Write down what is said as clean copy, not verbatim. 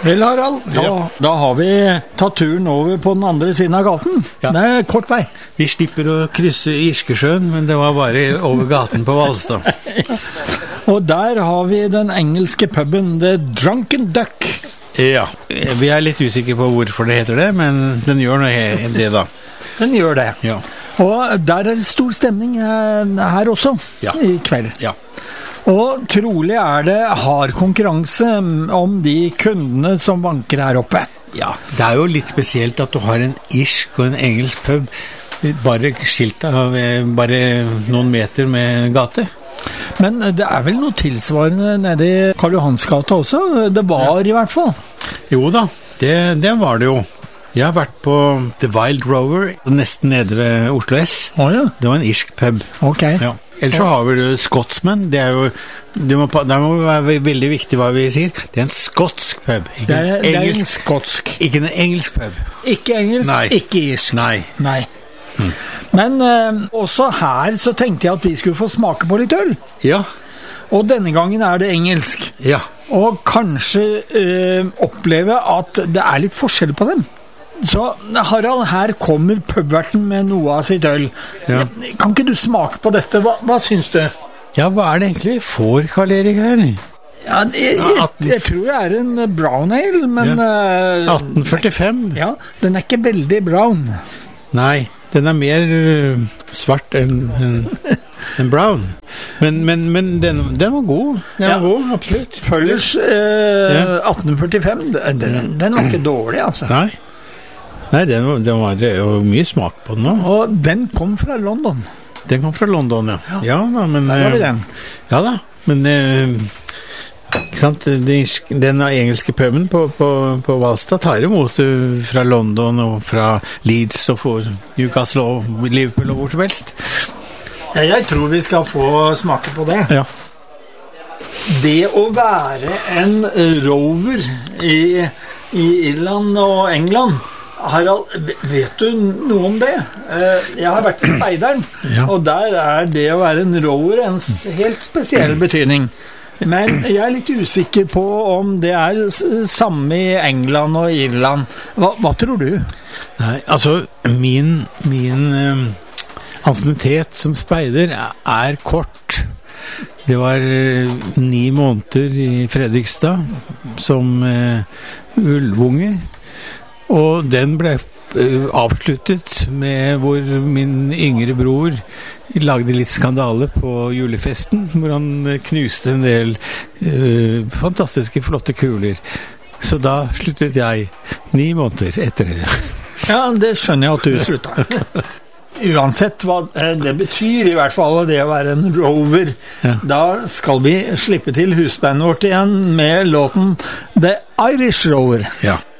Vel, Harald, da har vi tatt turen over på den andre siden av gaten. Ja. Det er kort vei. Vi slipper å krysse Irskesjøen, men det var bare over gaten på Hvalstad. Og der har vi den engelske puben The Drunken Duck. Ja, vi er litt usikre på hvorfor det heter det, men den gjør det da. Den gjør det. Ja. Og der er det stor stemning her også i kveld. Ja. Og trolig er det hard konkurranse om de kundene som vanker her oppe. Ja, det er jo litt spesielt at du har en irsk og en engelsk pub, bare skilt av bare noen meter med gate. Men det er vel noe tilsvarende nede i Karl Johans gate også? Det var i hvert fall. Jo da, det var det jo. Jeg har vært på The Wild Rover, nesten nede ved Oslo S. Ja. Det var en irsk pub. Ok. Ja. Ellers så har vi Scotsman. Det er jo, det må være veldig viktig hva vi sier. Det er en skotsk pub. Det er en skotsk. Ikke en engelsk pub. Ikke engelsk, Nei. ikke irsk. Nei. Men også her så tenkte jeg at vi skulle få smake på litt øl. Ja. Og denne gangen er det engelsk. Ja. Og kanskje oppleve at det er litt forskjell på dem. Så Harald, her kommer pubverten med noe av sitt øl. Ja. Kan ikke du smake på dette? Hva syns du? Ja, hva er det egentlig vi får, Karl Erik, her? Ja, jeg tror det er en brown ale, men... 1845? Ja, den er ikke veldig brown. Nei, den er mer svart enn brown. Men den var god. Den var god, absolutt. Følgers 1845, den var ikke dårlig, altså. Nei, den var jo mye smak på den nå. Og den kom fra London. Den kom fra London, ja. Ja da, men... Der har vi den. Ja da, men... ikke sant? Den engelske puben på Hvalstad tar imot fra London og fra Leeds og for Newcastle og Liverpool og hvor som helst. Ja, jeg tror vi skal få smake på det. Ja. Det å være en rover i Irland og England, Harald, vet du noe om det? Jeg har vært i Speideren, og der er det å være en rover en helt spesiell betydning. Men jeg er litt usikker på om det er samme i England og Irland. Hva tror du? Nei, altså, min ansiennitet som speider er kort. Det var 9 måneder i Fredrikstad som ulvunge, og den ble avsluttet med hvor min yngre bror lagde litt skandale på julefesten, hvor han knuste en del fantastiske, flotte kuler. Så da sluttet jeg 9 måneder etter det. Ja, det skjønner jeg at du slutta. Uansett hva det betyr, i hvert fall det å være en rover, da skal vi slippe til husbandet vårt igjen med låten The Irish Rover. Ja.